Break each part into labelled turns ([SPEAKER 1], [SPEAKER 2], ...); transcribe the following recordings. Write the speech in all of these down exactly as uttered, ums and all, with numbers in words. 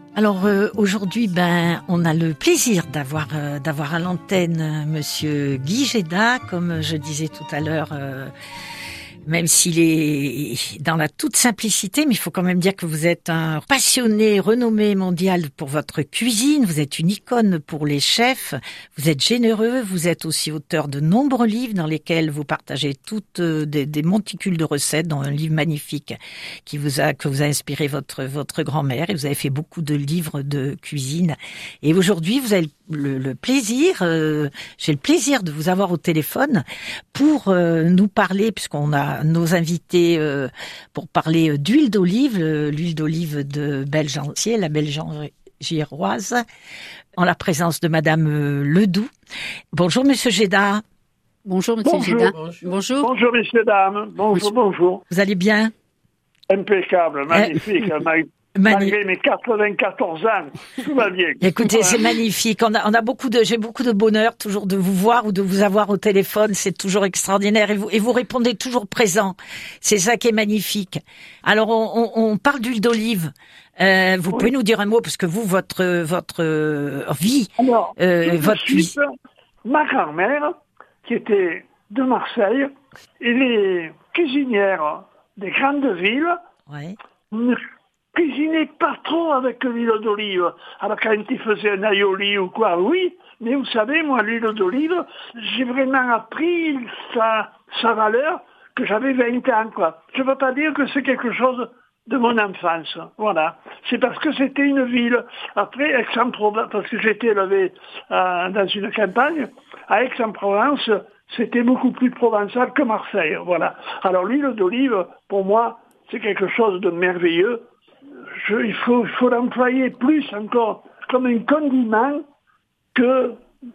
[SPEAKER 1] Alors euh, aujourd'hui, ben, on a le plaisir d'avoir euh, d'avoir à l'antenne euh, Monsieur Guy Géda, comme je disais tout à l'heure. Euh, Même s'il est dans la toute simplicité, mais il faut quand même dire que vous êtes un passionné, renommé mondial pour votre cuisine. Vous êtes une icône pour les chefs. Vous êtes généreux. Vous êtes aussi auteur de nombreux livres dans lesquels vous partagez toutes des, des monticules de recettes, dans un livre magnifique qui vous a que vous a inspiré votre votre grand-mère. Et vous avez fait beaucoup de livres de cuisine. Et aujourd'hui, vous avez le, le plaisir, euh, j'ai le plaisir de vous avoir au téléphone pour euh, nous parler, puisqu'on a nos invités euh, pour parler d'huile d'olive, euh, l'huile d'olive de Belgensier, la Belgengiroise, en la présence de Madame euh, Ledoux. Bonjour Monsieur Géda.
[SPEAKER 2] Bonjour Monsieur
[SPEAKER 3] Bonjour.
[SPEAKER 2] Géda.
[SPEAKER 3] Bonjour.
[SPEAKER 2] Bonjour.
[SPEAKER 3] Bonjour messieurs, dames. Bonjour, bonjour.
[SPEAKER 1] Vous allez bien?
[SPEAKER 3] Impeccable, magnifique.
[SPEAKER 1] Euh,
[SPEAKER 3] Mag-
[SPEAKER 1] Magnifique.
[SPEAKER 3] Malgré mes quatre-vingt-quatorze ans, tout va bien.
[SPEAKER 1] Écoutez, c'est magnifique. On a, on a beaucoup de, j'ai beaucoup de bonheur toujours de vous voir ou de vous avoir au téléphone. C'est toujours extraordinaire et vous, et vous répondez toujours présent. C'est ça qui est magnifique. Alors, on, on, on parle d'huile d'olive. Euh, vous
[SPEAKER 3] Oui.
[SPEAKER 1] pouvez nous dire un mot parce que vous, votre, votre euh, vie,
[SPEAKER 3] Alors,
[SPEAKER 1] euh,
[SPEAKER 3] tout de
[SPEAKER 1] votre
[SPEAKER 3] suite,
[SPEAKER 1] cuisine.
[SPEAKER 3] ma grand-mère, qui était de Marseille, et les cuisinières des grandes villes
[SPEAKER 1] Ouais.
[SPEAKER 3] ne cuisinaient pas trop avec l'huile d'olive. Alors quand ils faisaient un aioli ou quoi, oui, mais vous savez, moi, l'huile d'olive, j'ai vraiment appris sa, sa valeur que j'avais vingt ans, quoi. Je ne veux pas dire que c'est quelque chose de mon enfance, voilà. C'est parce que c'était une ville. Après, Aix-en-Provence, parce que j'étais élevé euh, dans une campagne, à Aix-en-Provence, c'était beaucoup plus provençal que Marseille, voilà. Alors l'huile d'olive, pour moi, c'est quelque chose de merveilleux. Je, il faut, il faut l'employer plus encore comme un condiment que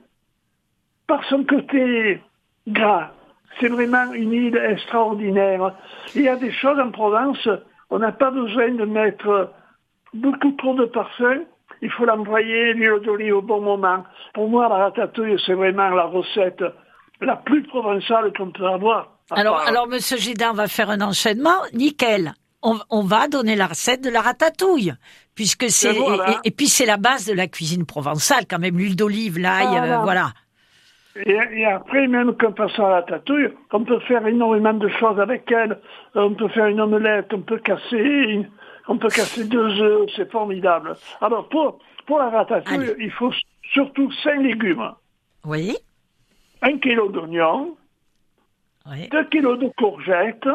[SPEAKER 3] par son côté gras. C'est vraiment une huile extraordinaire. Il y a des choses en Provence, on n'a pas besoin de mettre beaucoup trop de parfum. Il faut l'employer, l'huile d'olive, au bon moment. Pour moi, la ratatouille, c'est vraiment la recette la plus provençale qu'on peut avoir.
[SPEAKER 1] Alors,
[SPEAKER 3] part.
[SPEAKER 1] alors, Monsieur Géda, on va faire un enchaînement. Nickel. On, on va donner la recette de la ratatouille, puisque c'est
[SPEAKER 3] Et voilà.
[SPEAKER 1] et, et, et puis c'est la base de la cuisine provençale, quand même, l'huile d'olive, l'ail,
[SPEAKER 3] Voilà.
[SPEAKER 1] euh, voilà.
[SPEAKER 3] Et, et après, même qu'en passant à la ratatouille, on peut faire énormément de choses avec elle. On peut faire une omelette, on peut casser, on peut casser deux œufs, c'est formidable. Alors pour, pour la ratatouille,
[SPEAKER 1] Allez.
[SPEAKER 3] il faut surtout cinq légumes.
[SPEAKER 1] Oui.
[SPEAKER 3] Un kilo d'oignons,
[SPEAKER 1] Oui.
[SPEAKER 3] deux kilos de courgettes,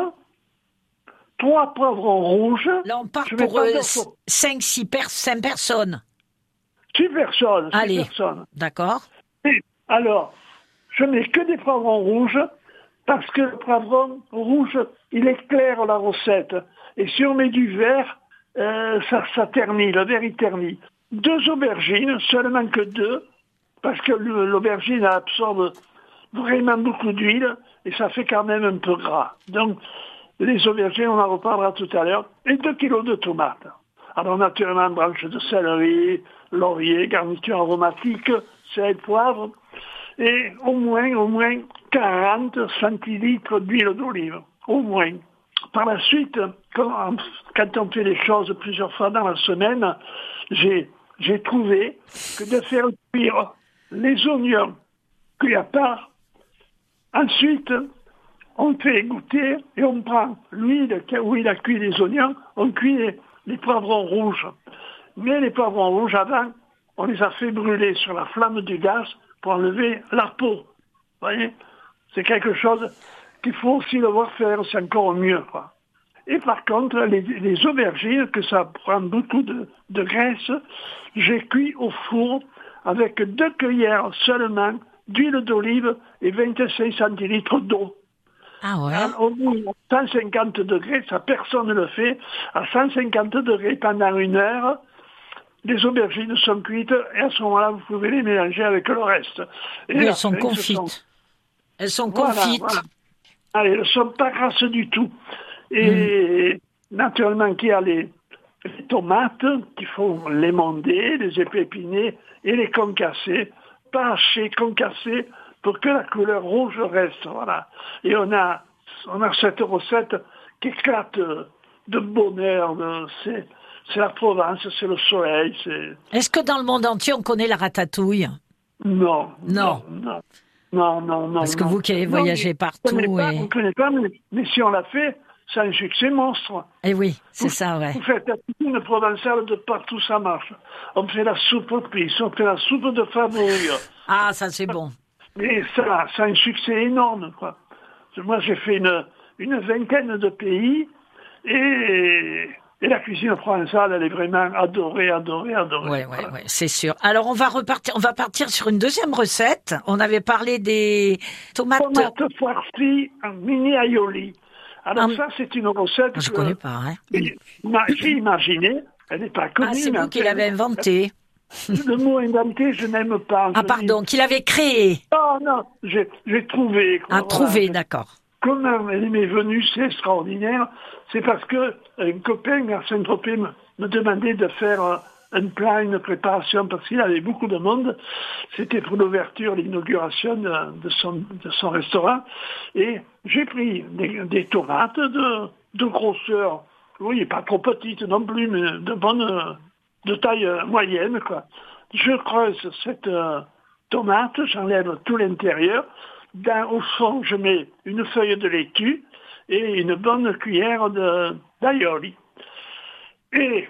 [SPEAKER 3] trois poivrons rouges.
[SPEAKER 1] Là, on part
[SPEAKER 3] Je vais
[SPEAKER 1] pour
[SPEAKER 3] pas
[SPEAKER 1] euh,
[SPEAKER 3] dire pour
[SPEAKER 1] cinq, six personnes.
[SPEAKER 3] six personnes, six
[SPEAKER 1] Allez.
[SPEAKER 3] personnes.
[SPEAKER 1] D'accord.
[SPEAKER 3] Et alors, je mets que des poivrons rouges, parce que le poivron rouge, il éclaire la recette. Et si on met du vert, euh, ça, ça ternit, le vert il ternit. Deux aubergines, seulement que deux, parce que le- l'aubergine absorbe vraiment beaucoup d'huile, et ça fait quand même un peu gras. Donc, les aubergines, on en reparlera tout à l'heure, et deux kilos de tomates. Alors naturellement, branches de céleri, laurier, garniture aromatique, sel, poivre, et au moins, au moins quarante centilitres d'huile d'olive, au moins. Par la suite, quand, quand on fait les choses plusieurs fois dans la semaine, j'ai, j'ai trouvé que de faire cuire les oignons cuits à part, ensuite, on fait égoutter et on prend l'huile où il a cuit les oignons, on cuit les, les poivrons rouges. Mais les poivrons rouges, avant, on les a fait brûler sur la flamme du gaz pour enlever la peau. Vous voyez, c'est quelque chose qu'il faut aussi le voir faire, c'est encore mieux, quoi. Et par contre, les, les aubergines, que ça prend beaucoup de, de graisse, j'ai cuit au four avec deux cuillères seulement d'huile d'olive et vingt-cinq centilitres d'eau.
[SPEAKER 1] Ah ouais.
[SPEAKER 3] À, au bout de cent cinquante degrés, ça personne ne le fait, à cent cinquante degrés pendant une heure, les aubergines sont cuites et à ce moment-là, vous pouvez les mélanger avec le reste. Et
[SPEAKER 1] Oui,
[SPEAKER 3] la
[SPEAKER 1] elles sont
[SPEAKER 3] fin, ce
[SPEAKER 1] confites.
[SPEAKER 3] sont-
[SPEAKER 1] Elles sont
[SPEAKER 3] Voilà,
[SPEAKER 1] confites.
[SPEAKER 3] voilà. Allez, elles ne sont pas grasses du tout. Et naturellement, qu'il y a les, les tomates qu'il faut l'émonder, les épépiner et les concasser, pas hacher, concasser, pour que la couleur rouge reste. Voilà. Et on a, on a cette recette qui éclate de bonheur. De, c'est, c'est la Provence, c'est le soleil. C'est...
[SPEAKER 1] Est-ce que dans le monde entier, on connaît la ratatouille?
[SPEAKER 3] Non.
[SPEAKER 1] Non.
[SPEAKER 3] Non, non, non. non
[SPEAKER 1] Parce que
[SPEAKER 3] non.
[SPEAKER 1] vous qui avez
[SPEAKER 3] non,
[SPEAKER 1] voyagé partout...
[SPEAKER 3] On ne
[SPEAKER 1] et...
[SPEAKER 3] connaît pas, mais, mais si on l'a fait, c'est un succès monstre.
[SPEAKER 1] Eh oui, c'est
[SPEAKER 3] vous,
[SPEAKER 1] ça, ouais.
[SPEAKER 3] Vous faites la cuisine provençale de partout, ça marche. On fait la soupe aux pisse, on fait la soupe de favouille.
[SPEAKER 1] Ah, ça c'est bon.
[SPEAKER 3] Mais ça, c'est un succès énorme, quoi. Moi, j'ai fait une, une vingtaine de pays et, et la cuisine provençale, elle est vraiment adorée, adorée, adorée.
[SPEAKER 1] Ouais, ouais, ouais, c'est sûr. Alors, on va repartir, on va partir sur une deuxième recette. On avait parlé des tomates...
[SPEAKER 3] Tomates farcies en mini aioli. Alors
[SPEAKER 1] ah,
[SPEAKER 3] ça, c'est une recette
[SPEAKER 1] je
[SPEAKER 3] que
[SPEAKER 1] connais pas, hein.
[SPEAKER 3] j'ai imaginée. Elle n'est pas connue.
[SPEAKER 1] Ah, c'est vous qui l'avez inventée.
[SPEAKER 3] Le mot inventé, je n'aime pas.
[SPEAKER 1] Ah, pardon, qu'il avait créé.
[SPEAKER 3] Oh non, j'ai, j'ai trouvé. Quoi,
[SPEAKER 1] ah,
[SPEAKER 3] voilà.
[SPEAKER 1] trouvé, d'accord.
[SPEAKER 3] Comment elle m'est venue, c'est extraordinaire. C'est parce que un copain à Saint-Tropez me, me demandait de faire euh, un plat, une préparation, parce qu'il avait beaucoup de monde. C'était pour l'ouverture, l'inauguration de, de, son, de son restaurant. Et j'ai pris des, des tomates de, de grosseur, oui, pas trop petites non plus, mais de bonne, de taille moyenne, quoi. Je creuse cette euh, tomate, j'enlève tout l'intérieur. Dans, au fond, je mets une feuille de laitue et une bonne cuillère de, d'aioli. Et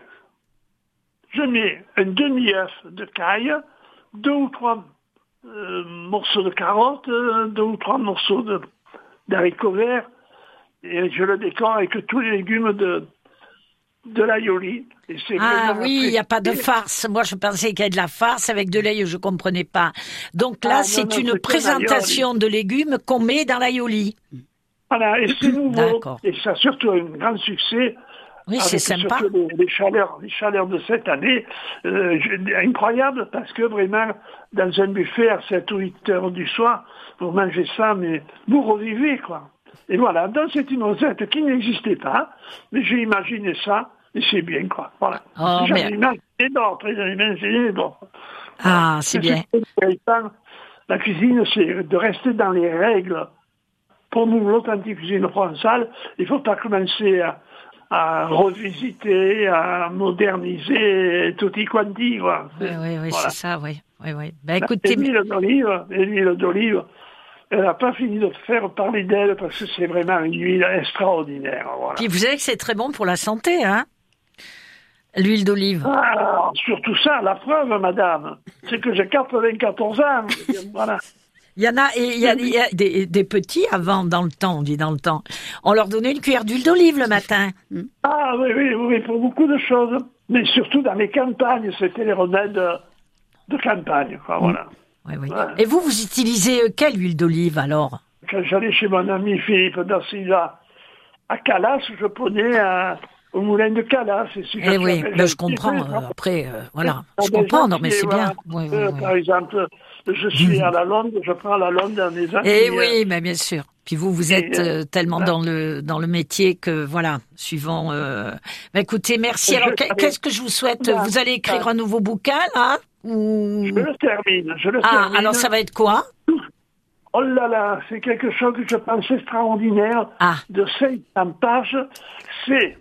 [SPEAKER 3] je mets un demi-œuf de caille, deux ou trois euh, morceaux de carottes, deux ou trois morceaux de, d'haricots verts, et je le décore avec tous les légumes de, de l'aioli. Et c'est
[SPEAKER 1] ah oui, il n'y a pas de
[SPEAKER 3] et...
[SPEAKER 1] farce. Moi, je pensais qu'il y avait de la farce avec de l'ail, je ne comprenais pas. Donc là,
[SPEAKER 3] ah,
[SPEAKER 1] c'est
[SPEAKER 3] non, non,
[SPEAKER 1] une
[SPEAKER 3] c'est
[SPEAKER 1] présentation de légumes qu'on met dans l'aioli.
[SPEAKER 3] Voilà, et c'est nouveau.
[SPEAKER 1] D'accord.
[SPEAKER 3] Et ça a surtout un grand succès.
[SPEAKER 1] Oui, c'est sympa.
[SPEAKER 3] Surtout les, les, chaleurs, les chaleurs de cette année, euh, incroyable, parce que vraiment, dans un buffet à sept ou huit heures du soir, vous mangez ça, mais vous revivez, quoi. Et voilà, donc c'est une recette qui n'existait pas, mais j'ai imaginé ça, et c'est bien, quoi. Voilà.
[SPEAKER 1] Oh,
[SPEAKER 3] J'en ai
[SPEAKER 1] mais...
[SPEAKER 3] imaginé d'autres, j'en ai imaginé d'autres.
[SPEAKER 1] Ah, c'est bien.
[SPEAKER 3] La cuisine, c'est de rester dans les règles. Pour nous, l'authentique cuisine provençale, il ne faut pas commencer à, à revisiter, à moderniser tutti quanti, quoi.
[SPEAKER 1] Oui, oui, oui, voilà. C'est ça, oui. oui, oui. Ben,
[SPEAKER 3] écoutez... L'huile d'olive, l'huile d'olive, elle n'a pas fini de faire parler d'elle parce que c'est vraiment une huile extraordinaire. Voilà.
[SPEAKER 1] Puis vous savez que c'est très bon pour la santé, hein, l'huile d'olive.
[SPEAKER 3] Ah, surtout ça, la preuve, madame, c'est que j'ai quatre-vingt-quatorze ans. Voilà.
[SPEAKER 1] Il y en a, et il y a, il y a des, des petits avant, dans le temps, on dit dans le temps. On leur donnait une cuillère d'huile d'olive le matin.
[SPEAKER 3] Ah oui, oui, oui, pour beaucoup de choses. Mais surtout dans les campagnes, c'était les remèdes de, de campagne. Enfin, voilà.
[SPEAKER 1] Oui, oui. Ouais. Et vous, vous utilisez quelle huile d'olive alors?
[SPEAKER 3] Quand j'allais chez mon ami Philippe Dassila à Calas, je prenais un, au moulin de Calas. Et si
[SPEAKER 1] eh oui, ben, je comprends. Euh, après, euh, voilà, je comprends, non, mais c'est bien.
[SPEAKER 3] Voilà.
[SPEAKER 1] Oui, oui,
[SPEAKER 3] euh,
[SPEAKER 1] oui.
[SPEAKER 3] Par exemple, je suis à la Londe, je prends la Londe dans les amis.
[SPEAKER 1] Eh oui, mais bien sûr. Puis vous, vous êtes
[SPEAKER 3] et,
[SPEAKER 1] euh, tellement voilà. dans le dans le métier que voilà, suivant. Euh... Ben, écoutez, merci. Alors, je, qu'est-ce que je vous souhaite? Là, vous allez écrire là. un nouveau bouquin, là ou...
[SPEAKER 3] Je le termine. Je le
[SPEAKER 1] ah,
[SPEAKER 3] termine.
[SPEAKER 1] alors ça va être quoi?
[SPEAKER 3] Oh là là, c'est quelque chose que je pense extraordinaire.
[SPEAKER 1] Ah.
[SPEAKER 3] De cinq cents pages, c'est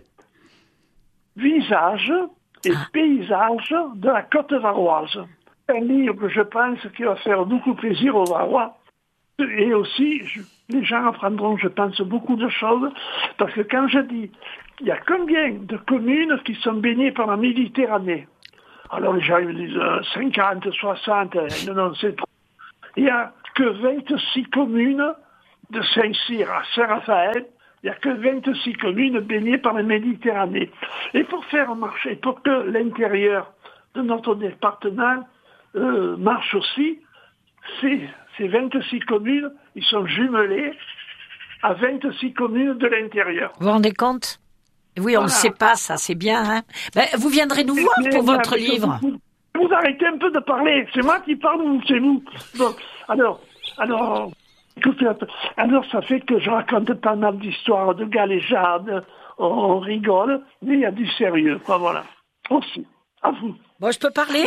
[SPEAKER 3] visage et ah. paysage de la côte varoise. Un livre que je pense qui va faire beaucoup plaisir aux Varois. Et aussi, je, les gens apprendront, je pense, beaucoup de choses. Parce que quand je dis, il y a combien de communes qui sont baignées par la Méditerranée? Alors les gens me disent euh, cinquante, soixante, non, non, c'est trop. Il n'y a que vingt-six communes de Saint-Cyr à Saint-Raphaël. Il n'y a que vingt-six communes baignées par la Méditerranée. Et pour faire marcher, pour que l'intérieur de notre département Euh, marche aussi, ces, ces vingt-six communes, ils sont jumelés à vingt-six communes de l'intérieur.
[SPEAKER 1] Vous vous rendez compte? Oui, on ne voilà. le sait pas, ça, c'est bien. Hein ben, vous viendrez nous voir pour mais, votre mais, livre.
[SPEAKER 3] Vous, vous arrêtez un peu de parler. C'est moi qui parle ou c'est vous? Bon, alors, alors, écoutez, alors ça fait que je raconte pas mal d'histoires, de galéjades, on, on rigole, mais il y a du sérieux, quoi, voilà. Aussi, à vous.
[SPEAKER 1] Bon, je peux parler?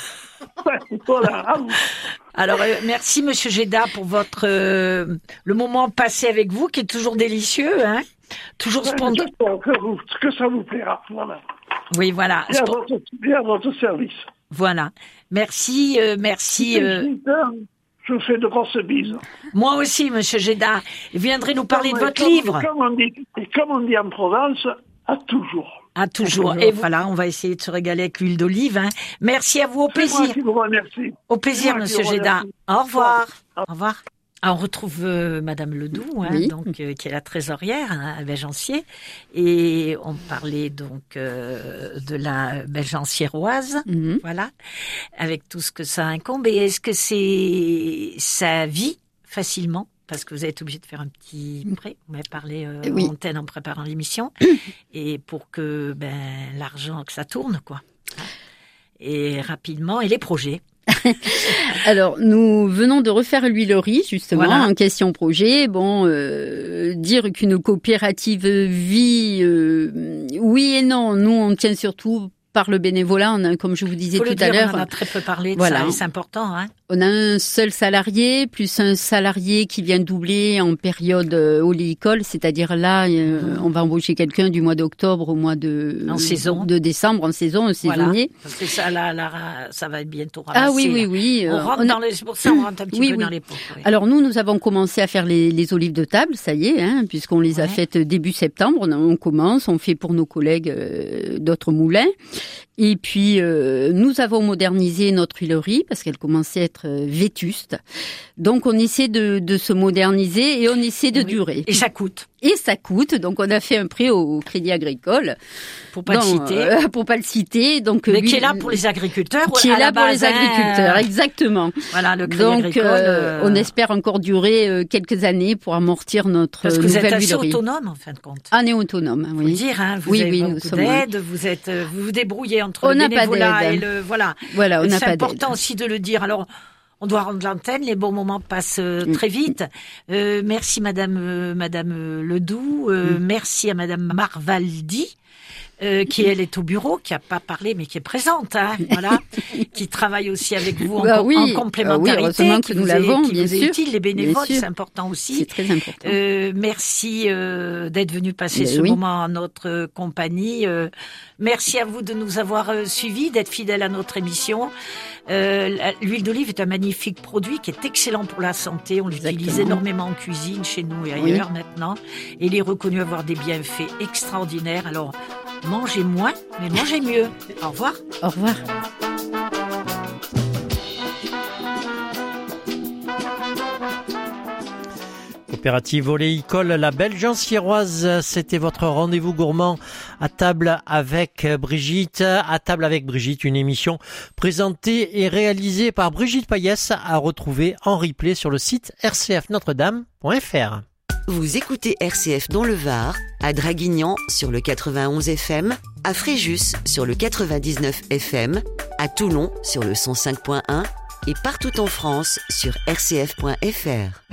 [SPEAKER 3] Voilà, à vous.
[SPEAKER 1] Alors, euh, merci Monsieur Géda pour votre euh, le moment passé avec vous, qui est toujours délicieux, hein, toujours spontané.
[SPEAKER 3] Que, que ça vous plaira, voilà.
[SPEAKER 1] Oui, voilà.
[SPEAKER 3] Et à votre, et à votre service.
[SPEAKER 1] Voilà. Merci, euh, merci. Euh...
[SPEAKER 3] Je vous fais de grosses bises.
[SPEAKER 1] Moi aussi, Monsieur Géda. Vous viendrez nous parler
[SPEAKER 3] comme,
[SPEAKER 1] de votre
[SPEAKER 3] comme,
[SPEAKER 1] livre.
[SPEAKER 3] Comme on dit, et comme on dit en Provence, à toujours.
[SPEAKER 1] À toujours. Et voilà, on va essayer de se régaler avec l'huile d'olive. Hein. Merci à vous, au plaisir.
[SPEAKER 3] C'est moi qui vous remercie.
[SPEAKER 1] Au plaisir, Monsieur Géda. Au revoir.
[SPEAKER 3] Au revoir.
[SPEAKER 1] Au revoir. Ah, on retrouve euh, Madame Ledoux, hein,
[SPEAKER 2] oui.
[SPEAKER 1] donc euh, qui est la trésorière hein, à Belgencier, et on parlait donc euh, de la Belgenciéroise,
[SPEAKER 2] Mm-hmm.
[SPEAKER 1] voilà, avec tout ce que ça incombe. Et est-ce que c'est ça vit facilement? Parce que vous êtes obligé de faire un petit prêt. Vous m'avez parlé euh,
[SPEAKER 2] oui.
[SPEAKER 1] en antenne en préparant l'émission, et pour que ben l'argent que ça tourne quoi. Et rapidement, et les projets.
[SPEAKER 2] Alors, nous venons de refaire l'huilerie, justement,
[SPEAKER 1] Voilà.
[SPEAKER 2] en question projet. Bon, euh, dire qu'une coopérative vit, euh, oui et non. Nous, on tient surtout par le bénévolat. On a, comme je vous disais
[SPEAKER 1] Faut
[SPEAKER 2] tout
[SPEAKER 1] le dire,
[SPEAKER 2] à l'heure,
[SPEAKER 1] on en a très peu parlé de
[SPEAKER 2] voilà.
[SPEAKER 1] ça, et c'est important. Hein.
[SPEAKER 2] On a un seul salarié, plus un salarié qui vient doubler en période euh, oléicole, c'est-à-dire là, euh,
[SPEAKER 1] Mmh.
[SPEAKER 2] on va embaucher quelqu'un du mois d'octobre au mois de,
[SPEAKER 1] En saison.
[SPEAKER 2] de décembre, en saison, un saisonnier.
[SPEAKER 1] Voilà, parce que ça, là, là, ça va être bientôt ramassé.
[SPEAKER 2] Ah oui, oui,
[SPEAKER 1] là.
[SPEAKER 2] oui.
[SPEAKER 1] On
[SPEAKER 2] euh,
[SPEAKER 1] rentre
[SPEAKER 2] on a-
[SPEAKER 1] dans les, c'est pour ça on rentre un petit
[SPEAKER 2] Oui,
[SPEAKER 1] peu
[SPEAKER 2] oui.
[SPEAKER 1] dans les pots. Oui.
[SPEAKER 2] Alors nous, nous avons commencé à faire les, les olives de table, ça y est, hein, puisqu'on les a
[SPEAKER 1] Ouais.
[SPEAKER 2] faites début septembre. On, on commence, on fait pour nos collègues euh, d'autres moulins. Et puis, euh, nous avons modernisé notre huilerie parce qu'elle commençait à être euh, vétuste. Donc, on essaie de, de se moderniser et on essaie de
[SPEAKER 1] Oui.
[SPEAKER 2] durer.
[SPEAKER 1] Et ça coûte,
[SPEAKER 2] Et ça coûte. Donc, on a fait un prêt au, au Crédit Agricole.
[SPEAKER 1] pour pas le
[SPEAKER 2] Non,
[SPEAKER 1] citer.
[SPEAKER 2] euh, pour pas le citer. Donc,
[SPEAKER 1] Mais
[SPEAKER 2] lui-
[SPEAKER 1] qui est là pour les agriculteurs.
[SPEAKER 2] qui
[SPEAKER 1] à
[SPEAKER 2] est là
[SPEAKER 1] la
[SPEAKER 2] pour
[SPEAKER 1] base,
[SPEAKER 2] les
[SPEAKER 1] hein.
[SPEAKER 2] agriculteurs, exactement.
[SPEAKER 1] Voilà, le crédit
[SPEAKER 2] Donc,
[SPEAKER 1] agricole.
[SPEAKER 2] euh,
[SPEAKER 1] euh,
[SPEAKER 2] on espère encore durer euh, quelques années pour amortir notre
[SPEAKER 1] Parce que
[SPEAKER 2] euh,
[SPEAKER 1] vous êtes
[SPEAKER 2] nouvelle
[SPEAKER 1] assez
[SPEAKER 2] huilerie.
[SPEAKER 1] autonome, en fin de compte.
[SPEAKER 2] Ah, on est autonome,
[SPEAKER 1] Faut le
[SPEAKER 2] oui.
[SPEAKER 1] dire, hein, vous
[SPEAKER 2] Oui,
[SPEAKER 1] avez
[SPEAKER 2] oui,
[SPEAKER 1] pas
[SPEAKER 2] nous
[SPEAKER 1] beaucoup
[SPEAKER 2] sommes-
[SPEAKER 1] d'aide, vous êtes, euh, vous vous débrouillez entre
[SPEAKER 2] On
[SPEAKER 1] le
[SPEAKER 2] n'a pas
[SPEAKER 1] bénévolat
[SPEAKER 2] d'aide.
[SPEAKER 1] et le, voilà.
[SPEAKER 2] Voilà, on n'a
[SPEAKER 1] C'est
[SPEAKER 2] pas d'aide.
[SPEAKER 1] important aussi de le dire. Alors, on doit rendre l'antenne, les bons moments passent euh,
[SPEAKER 2] Mm.
[SPEAKER 1] très vite. Euh, merci Madame euh, Madame euh, Ledoux, euh,
[SPEAKER 2] Mm.
[SPEAKER 1] merci à Madame Marvaldi. Euh, qui elle est au bureau, qui a pas parlé mais qui est présente, hein, voilà, qui travaille aussi avec vous en,
[SPEAKER 2] Bah
[SPEAKER 1] com-
[SPEAKER 2] oui,
[SPEAKER 1] en
[SPEAKER 2] euh, oui,
[SPEAKER 1] complémentarité,
[SPEAKER 2] heureusement
[SPEAKER 1] qui
[SPEAKER 2] que nous
[SPEAKER 1] vous est,
[SPEAKER 2] l'avons,
[SPEAKER 1] qui
[SPEAKER 2] bien
[SPEAKER 1] vous est
[SPEAKER 2] sûr,
[SPEAKER 1] utile, les bénévoles,
[SPEAKER 2] bien sûr.
[SPEAKER 1] c'est important aussi.
[SPEAKER 2] C'est très important.
[SPEAKER 1] Euh, merci euh, d'être venu passer
[SPEAKER 2] Ben
[SPEAKER 1] ce
[SPEAKER 2] oui.
[SPEAKER 1] moment en notre euh, compagnie. Euh, merci à vous de nous avoir euh, suivis, d'être fidèles à notre émission. Euh, la- L'huile d'olive est un magnifique produit qui est excellent pour la santé. On l'utilise
[SPEAKER 2] Exactement.
[SPEAKER 1] énormément en cuisine, chez nous et ailleurs maintenant. Et il est reconnu avoir des bienfaits extraordinaires. Alors, mangez moins, mais mangez mieux. Au revoir.
[SPEAKER 2] Au revoir.
[SPEAKER 4] Coopérative oléicole La Belgenciéroise, c'était votre rendez-vous gourmand à table avec Brigitte. À table avec Brigitte, une émission présentée et réalisée par Brigitte Payès, à retrouver en replay sur le site r c f notre dame point f r.
[SPEAKER 5] Vous écoutez R C F dans le Var, à Draguignan sur le quatre-vingt-onze F M, à Fréjus sur le quatre-vingt-dix-neuf F M, à Toulon sur le cent cinq point un et partout en France sur r c f point f r.